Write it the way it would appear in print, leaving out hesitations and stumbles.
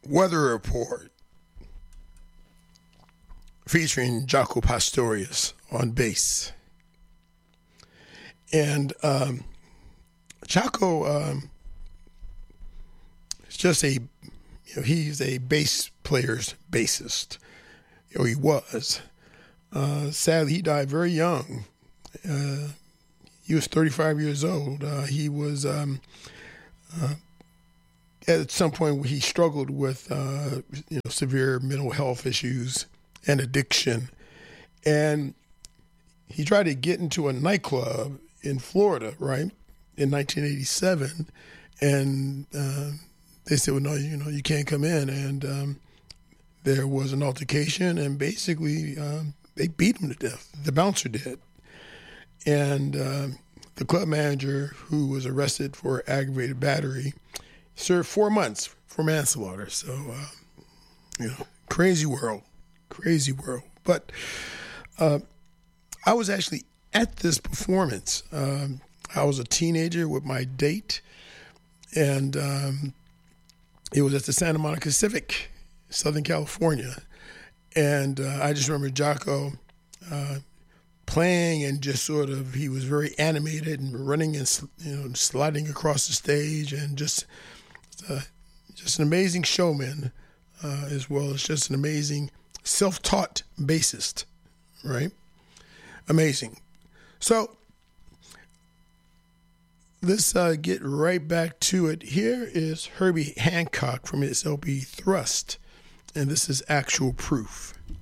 Weather Report featuring Jaco Pastorius on bass. And Jaco is just he's a bass player's bassist. He was. Sadly, he died very young. He was 35 years old. He was at some point he struggled with severe mental health issues and addiction, and he tried to get into a nightclub in Florida, right, in 1987, and they said, "Well, no, you can't come in," and there was an altercation, and basically they beat him to death. The bouncer did, and the club manager, who was arrested for aggravated battery, served 4 months for manslaughter. So, crazy world. But I was actually at this performance. I was a teenager with my date, and it was at the Santa Monica Civic, Southern California. And I just remember Jaco playing, and just he was very animated and running and sliding across the stage, and just an amazing showman, as well as just an amazing self-taught bassist, right? Amazing. So let's get right back to it. Here is Herbie Hancock from his LP Thrust, and this is Actual Proof.